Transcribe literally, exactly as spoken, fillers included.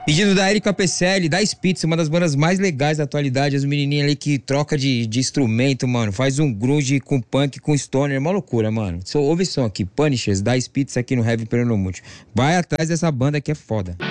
Pedido da Erika P C L, da Spitz, uma das bandas mais legais da atualidade. As menininhas ali que troca de, de instrumento, mano. Faz um grunge com punk, com stoner. É uma loucura, mano. So, ouve som aqui. Punishers, da Spitz aqui no Heavy Pernambuco. Vai atrás dessa banda que é foda.